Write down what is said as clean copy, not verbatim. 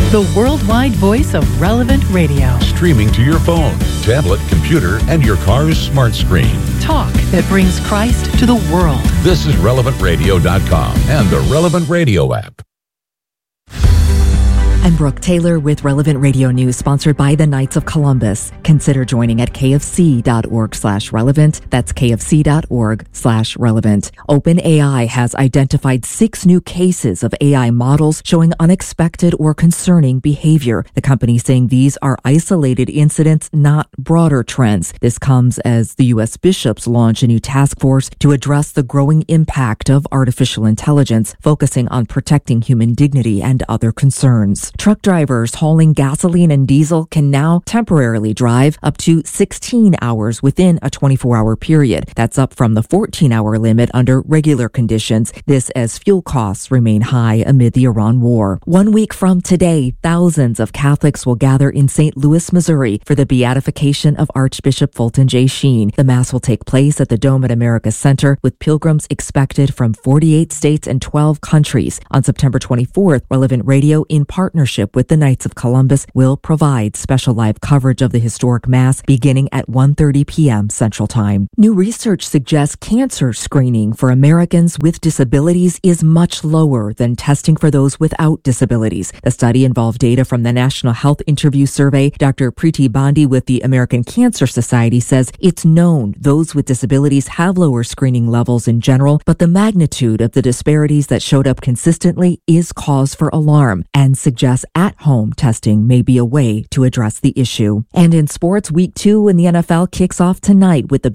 the worldwide voice of Relevant Radio. Streaming to your phone, tablet, computer, and your car's smart screen. Talk that brings Christ to the world. This is RelevantRadio.com and the Relevant Radio app. I'm Brooke Taylor with Relevant Radio News, sponsored by the Knights of Columbus. Consider joining at kfc.org/relevant. That's kfc.org/relevant. OpenAI has identified 6 new cases of AI models showing unexpected or concerning behavior. The company saying these are isolated incidents, not broader trends. This comes as the U.S. bishops launch a new task force to address the growing impact of artificial intelligence, focusing on protecting human dignity and other concerns. Truck drivers hauling gasoline and diesel can now temporarily drive up to 16 hours within a 24-hour period. That's up from the 14-hour limit under regular conditions. This as fuel costs remain high amid the Iran war. 1 week from today, thousands of Catholics will gather in St. Louis, Missouri for the beatification of Archbishop Fulton J. Sheen. The Mass will take place at the Dome at America Center, with pilgrims expected from 48 states and 12 countries. On September 24th, Relevant Radio, in partnership with the Knights of Columbus, will provide special live coverage of the historic Mass beginning at 1:30 p.m. Central Time. New research suggests cancer screening for Americans with disabilities is much lower than testing for those without disabilities. The study involved data from the National Health Interview Survey. Dr. Preeti Bondi with the American Cancer Society says it's known those with disabilities have lower screening levels in general, but the magnitude of the disparities that showed up consistently is cause for alarm and suggests at-home testing may be a way to address the issue. And in sports, week 2 in the NFL kicks off tonight with the